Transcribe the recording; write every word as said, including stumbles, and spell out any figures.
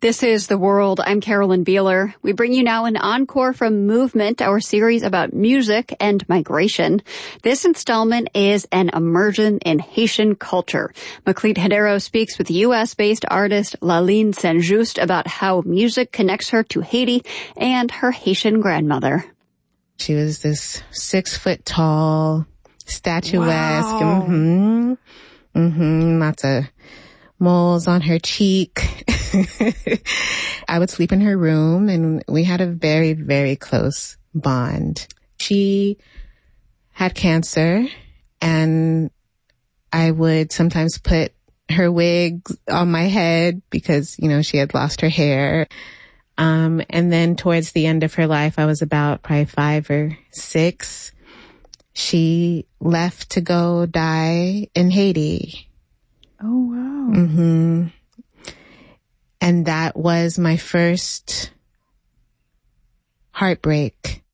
This is The World. I'm Carolyn Beeler. We bring you now an encore from Movement, our series about music and migration. This installment is an immersion in Haitian culture. Maclete Hedero speaks with U S-based artist Laline Saint-Just about how music connects her to Haiti and her Haitian grandmother. She was this six foot tall, statuesque. Wow. Mm-hmm. Mm-hmm. Lots of moles on her cheek. I would sleep in her room, and we had a very, very close bond. She had cancer, and I would sometimes put her wig on my head because, you know, she had lost her hair. Um, and then towards the end of her life, I was about probably five or six. She left to go die in Haiti. Oh, wow. Mm-hmm. And that was my first heartbreak.